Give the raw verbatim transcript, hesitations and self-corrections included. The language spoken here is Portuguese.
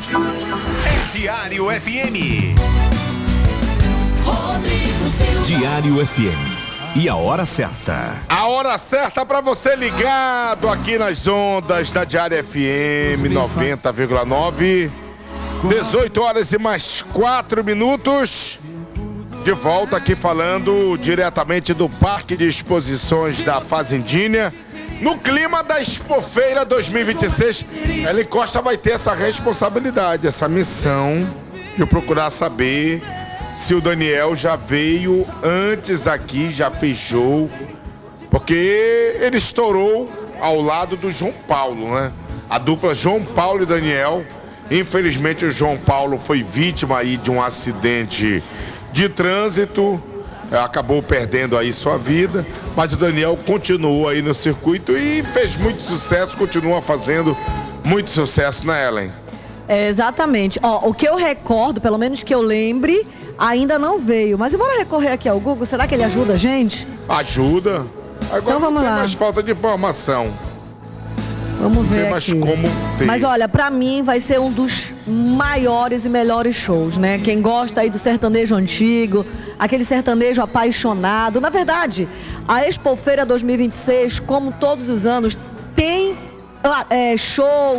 É Diário F M. Diário F M. E a hora certa. A hora certa para você ligado aqui nas ondas da Diário F M noventa vírgula nove. dezoito horas e mais quatro minutos. De volta aqui falando diretamente do Parque de Exposições da Fazendinha. No clima da Expofeira dois mil e vinte e seis, Ellen Costa vai ter essa responsabilidade, essa missão de procurar saber se o Daniel já veio antes aqui, já fez show, porque ele estourou ao lado do João Paulo, né? A dupla João Paulo e Daniel. Infelizmente o João Paulo foi vítima aí de um acidente de trânsito, acabou perdendo aí sua vida, mas o Daniel continuou aí no circuito e fez muito sucesso, continua fazendo muito sucesso, né, Ellen? É, exatamente. Ó, o que eu recordo, pelo menos que eu lembre, ainda não veio. Mas bora recorrer aqui ao Google, será que ele ajuda a gente? Ajuda. Agora então vamos não tem lá. mais falta de informação. Vamos ver. Não tem mais aqui. como ter. Mas olha, pra mim vai ser um dos maiores e melhores shows, né? Quem gosta aí do sertanejo antigo, aquele sertanejo apaixonado. Na verdade, a Expofeira dois mil e vinte e seis, como todos os anos, tem é, show.